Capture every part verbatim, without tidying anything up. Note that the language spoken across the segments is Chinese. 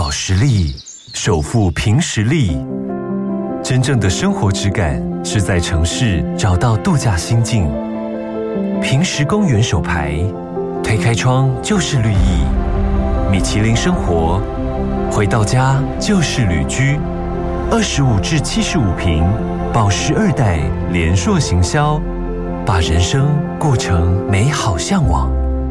保时力，守护凭实力。真正的生活质感是在城市找到度假心境。凭实公园手牌，推开窗就是绿意。米其林生活，回到家就是旅居。二十五至七十五坪，保时二代联硕行销，把人生过成美好向往。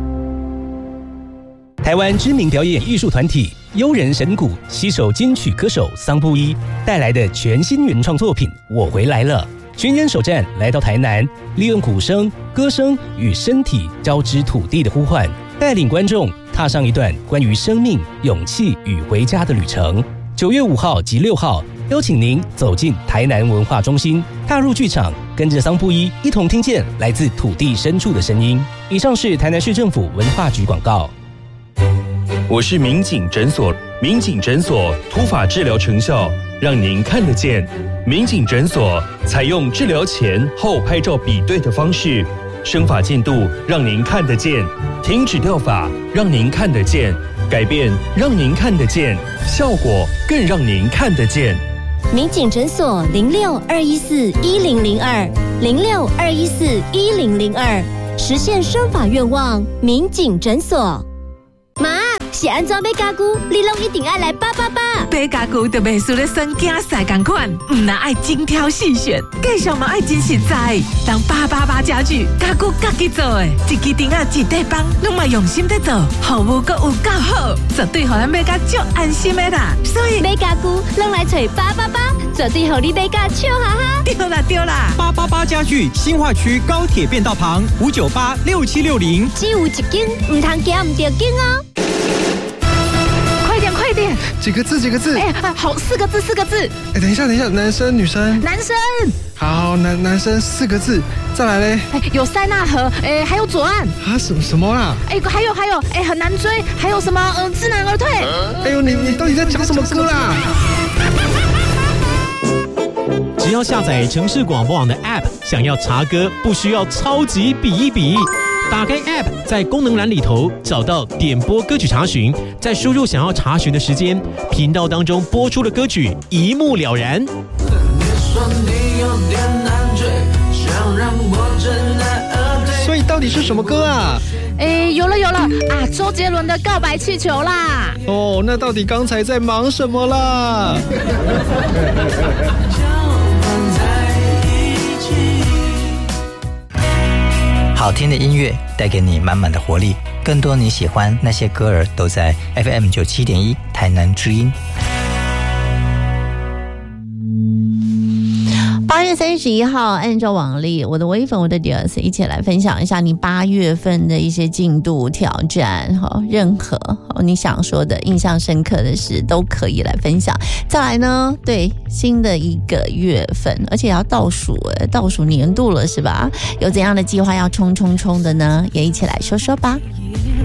台湾知名表演艺术团体优人神鼓携手金曲歌手桑布伊带来的全新原创作品《我回来了》，巡演首站来到台南，利用鼓声、歌声与身体交织土地的呼唤，带领观众踏上一段关于生命、勇气与回家的旅程。九月五号及六号，邀请您走进台南文化中心，踏入剧场，跟着桑布伊一同听见来自土地深处的声音。以上是台南市政府文化局广告。 我是民警诊所，民警诊所突发治疗成效，让您看得见。民警诊所采用治疗前后拍照比对的方式，生发进度让您看得见，停止掉发让您看得见，改变让您看得见，效果更让您看得见。 民警诊所零六二一四一零零二零六二一四一零零二，实现生发愿望。民警诊所。妈，是安怎要加固？你拢一定要来八八八。 买家具就袂输咧算竞赛同款，唔那爱精挑细选，介绍嘛爱真实在。当八八八家具家具家己做的，一支顶啊一块板，拢嘛用心在做，服务阁有够好，绝对互咱买家足安心的啦。所以买家具拢来找八八八，绝对互你买家笑哈哈。 对啦对啦， 八八八家具新化区高铁便道旁五九八六七六零， 只有一间，唔通惊唔着惊哦。 快点快点！ 几个字？几个字？ 哎，好，四个字，四个字。 哎，等一下，等一下，男生女生？ 男生。 好，男男生四个字，再来嘞。 哎，有塞纳河，哎，还有左岸。 啊，什么什么啦？ 哎，还有还有，哎，很难追，还有什么？嗯、呃，知难而退。 哎呦，你你到底在讲什么歌啦？ 只要下载城市广播网的 App， 想要查歌不需要超级比一比。打开 App， 在功能栏里头找到点播歌曲查询，再输入想要查询的时间，频道当中播出的歌曲一目了然。 所以到底是什么歌啊？ 哎，有了有了啊！周杰伦的《告白气球》啦。 哦，那到底刚才在忙什么啦？ 好听的音乐带给你满满的活力，更多你喜欢那些歌儿都在 F M 九七点一台南之音。 八月三十一号，按照往例，我的微粉，我的 D S 一起来分享一下你八月份的一些进度挑战，任何你想说的、印象深刻的事都可以来分享。再来呢，对新的一个月份，而且要倒数，倒数年度了是吧？有怎样的计划要冲冲冲的呢？也一起来说说吧。